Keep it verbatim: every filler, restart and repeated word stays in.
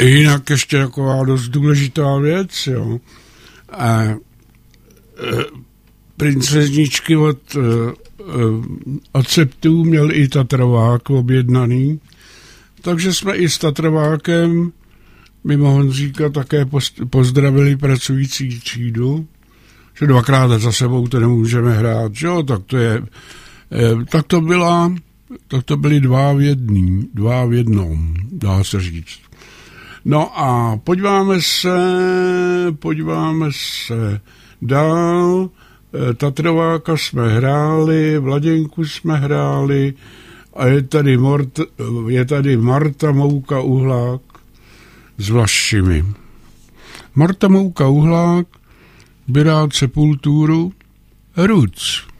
Jinak ještě taková dost důležitá věc, jo. A, e, princezničky od, e, od Septů měl i Tatrovák objednaný, takže jsme i s Tatrovákem mimo Honzíka také pozdravili pracující třídu, že dvakrát za sebou to nemůžeme hrát, že jo, tak to je, e, tak to byla, tak to byly dva v jedný, dva v jednom, dá se říct. No a podíváme se, podíváme se dál. Tatrováka jsme hráli, Vladěnku jsme hráli a je tady, Mort, je tady Marta Mouka Uhlák s Vlašimi. Marta Mouka Uhlák by rád Sepulturu Roots.